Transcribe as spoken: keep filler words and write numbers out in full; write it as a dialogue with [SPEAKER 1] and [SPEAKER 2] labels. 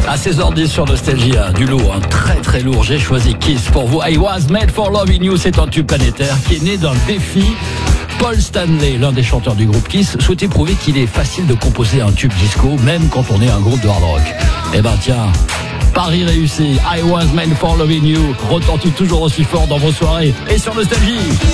[SPEAKER 1] À seize heures dix sur Nostalgie, hein, du lourd, hein, très très lourd. J'ai choisi Kiss pour vous. I Was Made for Loving You, c'est un tube planétaire qui est né d'un défi. Paul Stanley, l'un des chanteurs du groupe Kiss, souhaitait prouver qu'il est facile de composer un tube disco, même quand on est un groupe de hard rock. Eh ben tiens, pari réussi. I Was Made for Loving You retentit toujours aussi fort dans vos soirées et sur Nostalgie.